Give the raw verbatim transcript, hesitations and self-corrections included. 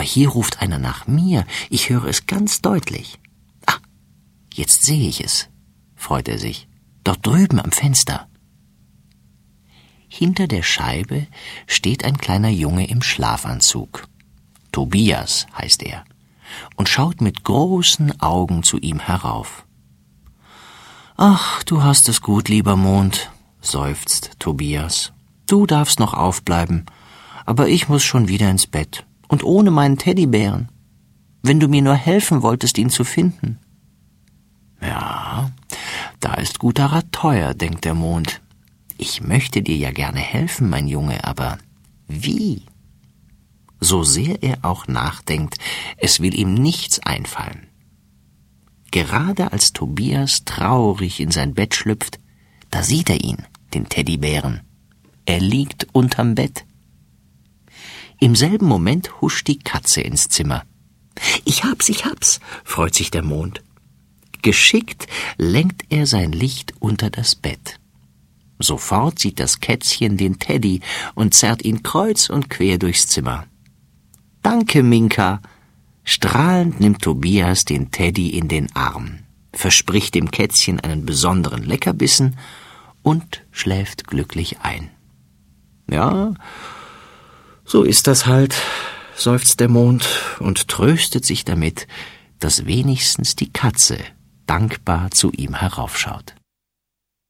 Aber hier ruft einer nach mir. Ich höre es ganz deutlich. Ah, jetzt sehe ich es, freut er sich. Dort drüben am Fenster. Hinter der Scheibe steht ein kleiner Junge im Schlafanzug. Tobias heißt er und schaut mit großen Augen zu ihm herauf. »Ach, du hast es gut, lieber Mond«, seufzt Tobias. »Du darfst noch aufbleiben, aber ich muss schon wieder ins Bett und ohne meinen Teddybären. Wenn du mir nur helfen wolltest, ihn zu finden.« »Ja, da ist guter Rat teuer«, denkt der Mond. »Ich möchte dir ja gerne helfen, mein Junge, aber wie?« So sehr er auch nachdenkt, es will ihm nichts einfallen. Gerade als Tobias traurig in sein Bett schlüpft, da sieht er ihn, den Teddybären. Er liegt unterm Bett. Im selben Moment huscht die Katze ins Zimmer. »Ich hab's, ich hab's«, freut sich der Mond. Geschickt lenkt er sein Licht unter das Bett. Sofort sieht das Kätzchen den Teddy und zerrt ihn kreuz und quer durchs Zimmer. »Danke, Minka!« Strahlend nimmt Tobias den Teddy in den Arm, verspricht dem Kätzchen einen besonderen Leckerbissen und schläft glücklich ein. »Ja, so ist das halt«, seufzt der Mond und tröstet sich damit, dass wenigstens die Katze dankbar zu ihm heraufschaut.